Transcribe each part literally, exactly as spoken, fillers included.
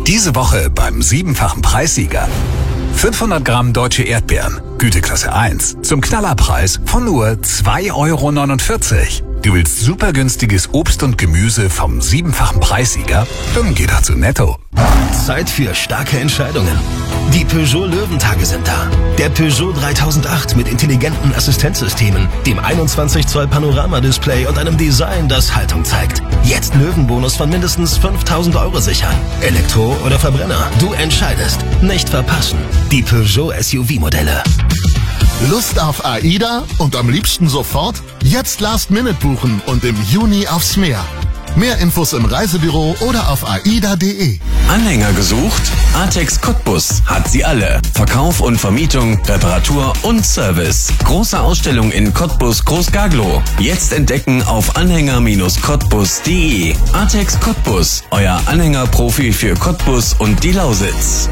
Diese Woche beim siebenfachen Preissieger. fünfhundert Gramm deutsche Erdbeeren, Güteklasse eins, zum Knallerpreis von nur zwei Euro neunundvierzig. Du willst super günstiges Obst und Gemüse vom siebenfachen Preissieger? Dann geh doch zu Netto. Zeit für starke Entscheidungen. Die Peugeot Löwentage sind da. Der Peugeot dreitausendacht mit intelligenten Assistenzsystemen, dem einundzwanzig Zoll Panoramadisplay und einem Design, das Haltung zeigt. Jetzt Löwenbonus von mindestens fünftausend Euro sichern. Elektro oder Verbrenner, du entscheidest. Nicht verpassen. Die Peugeot S U V-Modelle. Lust auf AIDA und am liebsten sofort? Jetzt Last Minute buchen und im Juni aufs Meer. Mehr Infos im Reisebüro oder auf aida punkt de. Anhänger gesucht? Artex Cottbus hat sie alle. Verkauf und Vermietung, Reparatur und Service. Große Ausstellung in Cottbus Großgaglow. Jetzt entdecken auf anhänger Cottbus punkt de. Artex Cottbus, euer Anhängerprofi für Cottbus und die Lausitz.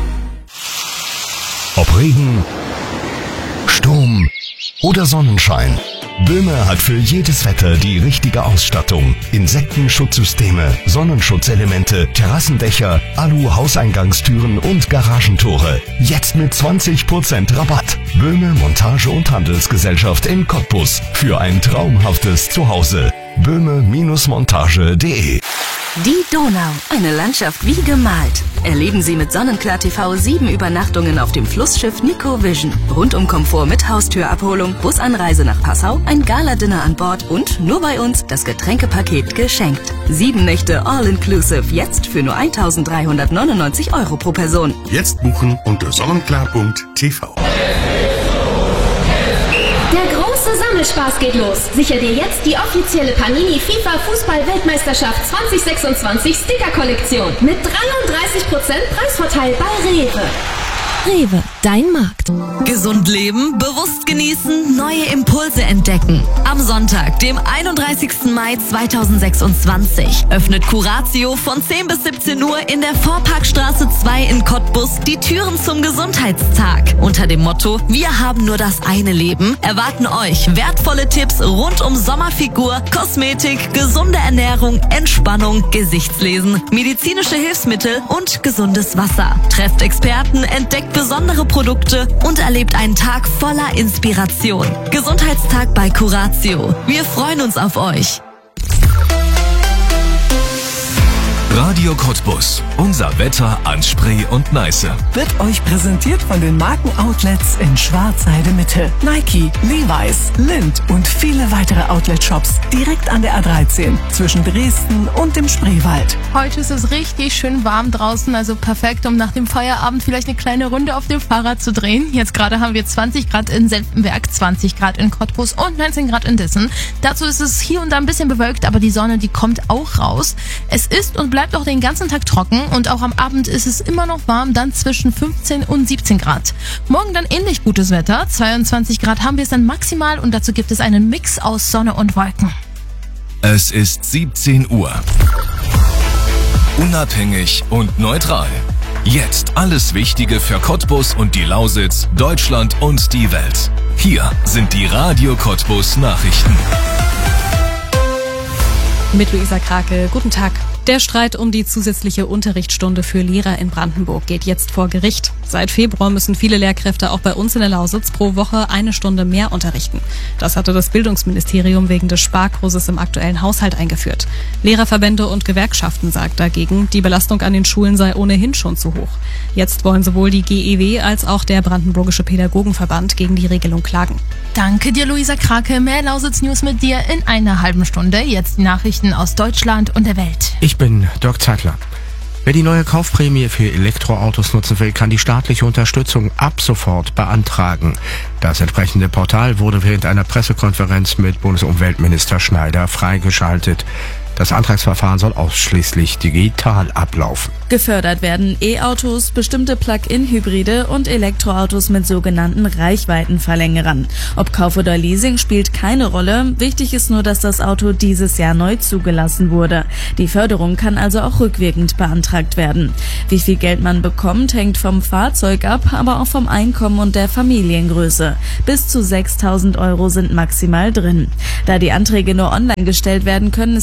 Ob Regen, Sturm oder Sonnenschein. Böhme hat für jedes Wetter die richtige Ausstattung. Insektenschutzsysteme, Sonnenschutzelemente, Terrassendächer, Alu-Hauseingangstüren und Garagentore. Jetzt mit zwanzig Prozent Rabatt. Böhme Montage- und Handelsgesellschaft in Cottbus. Für ein traumhaftes Zuhause. böhme Montage punkt de. Die Donau, eine Landschaft wie gemalt. Erleben Sie mit Sonnenklar T V sieben Übernachtungen auf dem Flussschiff Nico Vision. Rundum Komfort mit Haustürabholung, Busanreise nach Passau, ein Gala-Dinner an Bord und nur bei uns das Getränkepaket geschenkt. Sieben Nächte All-Inclusive, jetzt für nur eintausenddreihundertneunundneunzig Euro pro Person. Jetzt buchen unter sonnenklar punkt t v. Der große Sammelspaß geht los. Sicher dir jetzt die offizielle Panini FIFA Fußball-Weltmeisterschaft zwanzig sechsundzwanzig Sticker-Kollektion mit dreiunddreißig Prozent Preisvorteil bei Rewe. Rewe, dein Markt. Gesund leben, bewusst genießen, neue Impulse entdecken. Am Sonntag, dem einunddreißigsten Mai zweitausendsechsundzwanzig, öffnet Curatio von zehn bis siebzehn Uhr in der Vorparkstraße zwei in Cottbus die Türen zum Gesundheitstag. Unter dem Motto, wir haben nur das eine Leben, erwarten euch wertvolle Tipps rund um Sommerfigur, Kosmetik, gesunde Ernährung, Entspannung, Gesichtslesen, medizinische Hilfsmittel und gesundes Wasser. Trefft Experten, entdeckt besondere Produkte und erlebt einen Tag voller Inspiration. Gesundheitstag bei Curatio. Wir freuen uns auf euch. Radio Cottbus. Unser Wetter an Spree und Neiße. Wird euch präsentiert von den Markenoutlets in Schwarzheide Mitte. Nike, Levi's, Lindt und viele weitere Outlet-Shops direkt an der A dreizehn zwischen Dresden und dem Spreewald. Heute ist es richtig schön warm draußen, also perfekt, um nach dem Feierabend vielleicht eine kleine Runde auf dem Fahrrad zu drehen. Jetzt gerade haben wir zwanzig Grad in Senftenberg, zwanzig Grad in Cottbus und neunzehn Grad in Dissen. Dazu ist es hier und da ein bisschen bewölkt, aber die Sonne, die kommt auch raus. Es ist und bleibt auch den ganzen Tag trocken und auch am Abend ist es immer noch warm, dann zwischen fünfzehn und siebzehn Grad. Morgen dann ähnlich gutes Wetter, zweiundzwanzig Grad haben wir es dann maximal und dazu gibt es einen Mix aus Sonne und Wolken. Es ist siebzehn Uhr. Unabhängig und neutral. Jetzt alles Wichtige für Cottbus und die Lausitz, Deutschland und die Welt. Hier sind die Radio Cottbus Nachrichten. Mit Luisa Krake, guten Tag. Der Streit um die zusätzliche Unterrichtsstunde für Lehrer in Brandenburg geht jetzt vor Gericht. Seit Februar müssen viele Lehrkräfte auch bei uns in der Lausitz pro Woche eine Stunde mehr unterrichten. Das hatte das Bildungsministerium wegen des Sparkurses im aktuellen Haushalt eingeführt. Lehrerverbände und Gewerkschaften sagt dagegen, die Belastung an den Schulen sei ohnehin schon zu hoch. Jetzt wollen sowohl die G E W als auch der Brandenburgische Pädagogenverband gegen die Regelung klagen. Danke dir, Luisa Krake. Mehr Lausitz-News mit dir in einer halben Stunde. Jetzt die Nachrichten aus Deutschland und der Welt. Ich bin Dirk Zeitler. Wer die neue Kaufprämie für Elektroautos nutzen will, kann die staatliche Unterstützung ab sofort beantragen. Das entsprechende Portal wurde während einer Pressekonferenz mit Bundesumweltminister Schneider freigeschaltet. Das Antragsverfahren soll ausschließlich digital ablaufen. Gefördert werden E-Autos, bestimmte Plug-in-Hybride und Elektroautos mit sogenannten Reichweitenverlängerern. Ob Kauf oder Leasing spielt keine Rolle. Wichtig ist nur, dass das Auto dieses Jahr neu zugelassen wurde. Die Förderung kann also auch rückwirkend beantragt werden. Wie viel Geld man bekommt, hängt vom Fahrzeug ab, aber auch vom Einkommen und der Familiengröße. Bis zu sechstausend Euro sind maximal drin. Da die Anträge nur online gestellt werden können, ist eine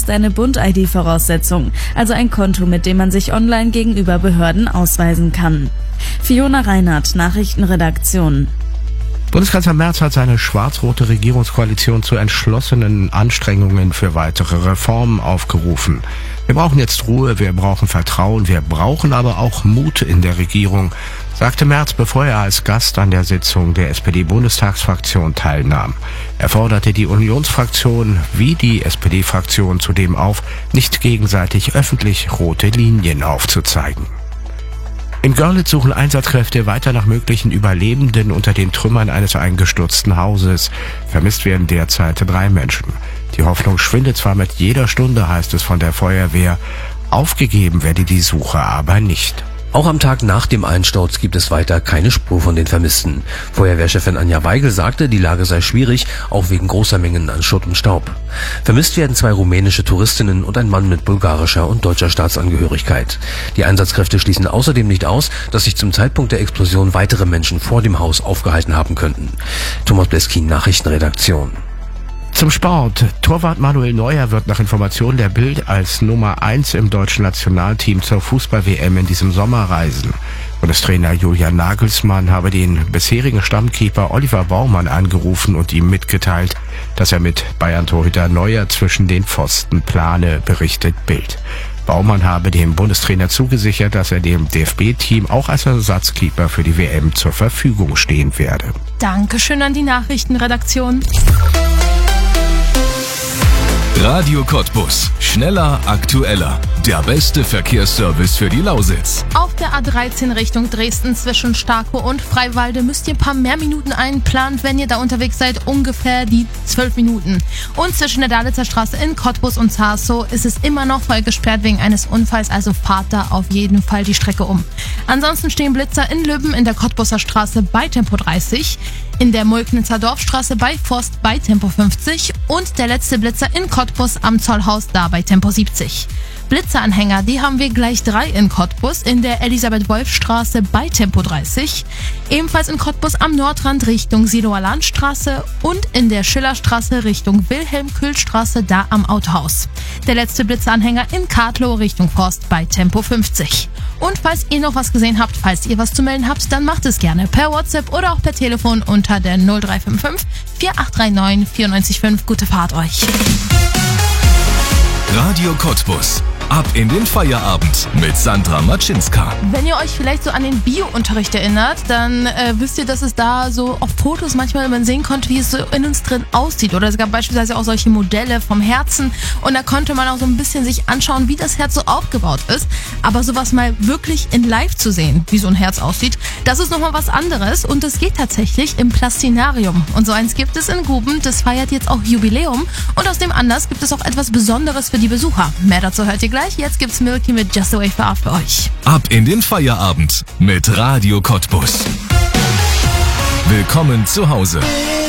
Bund-I D-Voraussetzung, also ein Konto, mit dem man sich online gegenüber Behörden ausweisen kann. Fiona Reinhardt, Nachrichtenredaktion. Bundeskanzler Merz hat seine schwarz-rote Regierungskoalition zu entschlossenen Anstrengungen für weitere Reformen aufgerufen. Wir brauchen jetzt Ruhe, wir brauchen Vertrauen, wir brauchen aber auch Mut in der Regierung, sagte Merz, bevor er als Gast an der Sitzung der S P D-Bundestagsfraktion teilnahm. Er forderte die Unionsfraktion wie die S P D-Fraktion zudem auf, nicht gegenseitig öffentlich rote Linien aufzuzeigen. In Görlitz suchen Einsatzkräfte weiter nach möglichen Überlebenden unter den Trümmern eines eingestürzten Hauses. Vermisst werden derzeit drei Menschen. Die Hoffnung schwindet zwar mit jeder Stunde, heißt es von der Feuerwehr. Aufgegeben werde die Suche aber nicht. Auch am Tag nach dem Einsturz gibt es weiter keine Spur von den Vermissten. Feuerwehrchefin Anja Weigel sagte, die Lage sei schwierig, auch wegen großer Mengen an Schutt und Staub. Vermisst werden zwei rumänische Touristinnen und ein Mann mit bulgarischer und deutscher Staatsangehörigkeit. Die Einsatzkräfte schließen außerdem nicht aus, dass sich zum Zeitpunkt der Explosion weitere Menschen vor dem Haus aufgehalten haben könnten. Thomas Bleskin, Nachrichtenredaktion. Zum Sport. Torwart Manuel Neuer wird nach Informationen der Bild als Nummer eins im deutschen Nationalteam zur Fußball-W M in diesem Sommer reisen. Bundestrainer Julian Nagelsmann habe den bisherigen Stammkeeper Oliver Baumann angerufen und ihm mitgeteilt, dass er mit Bayern-Torhüter Neuer zwischen den Pfosten plane, berichtet Bild. Baumann habe dem Bundestrainer zugesichert, dass er dem D F B-Team auch als Ersatzkeeper für die W M zur Verfügung stehen werde. Dankeschön an die Nachrichtenredaktion. Radio Cottbus. Schneller, aktueller. Der beste Verkehrsservice für die Lausitz. Auf der A dreizehn Richtung Dresden zwischen Starkow und Freiwalde müsst ihr ein paar mehr Minuten einplanen, wenn ihr da unterwegs seid, ungefähr die zwölf Minuten. Und zwischen der Dalitzer Straße in Cottbus und Zarsow ist es immer noch voll gesperrt wegen eines Unfalls, also fahrt da auf jeden Fall die Strecke um. Ansonsten stehen Blitzer in Lübben in der Cottbuser Straße bei Tempo dreißig, in der Mulknitzer Dorfstraße bei Forst bei Tempo fünfzig und der letzte Blitzer in Cottbus am Zollhaus da bei Tempo siebzig. Blitzeranhänger, die haben wir gleich drei in Cottbus, in der Elisabeth-Wolf-Straße bei Tempo dreißig, ebenfalls in Cottbus am Nordrand Richtung Siloer Landstraße und in der Schillerstraße Richtung Wilhelm-Kühl-Straße da am Autohaus. Der letzte Blitzeranhänger in Kartlow Richtung Forst bei Tempo fünfzig. Und falls ihr noch was gesehen habt, falls ihr was zu melden habt, dann macht es gerne per WhatsApp oder auch per Telefon unter der null drei fünf fünf vier acht drei neun vier neun fünf. Gute Fahrt euch. Radio Cottbus. Ab in den Feierabend mit Sandra Matschinska. Wenn ihr euch vielleicht so an den Bio-Unterricht erinnert, dann äh, wisst ihr, dass es da so auf Fotos manchmal man sehen konnte, wie es so in uns drin aussieht. Oder es gab beispielsweise auch solche Modelle vom Herzen und da konnte man auch so ein bisschen sich anschauen, wie das Herz so aufgebaut ist. Aber sowas mal wirklich in live zu sehen, wie so ein Herz aussieht, das ist nochmal was anderes und das geht tatsächlich im Plastinarium. Und so eins gibt es in Guben, das feiert jetzt auch Jubiläum und aus dem Anlass gibt es auch etwas Besonderes für die Besucher. Mehr dazu hört ihr gleich. Jetzt gibt's Milky mit Just the Way for für euch. Ab in den Feierabend mit Radio Cottbus. Willkommen zu Hause.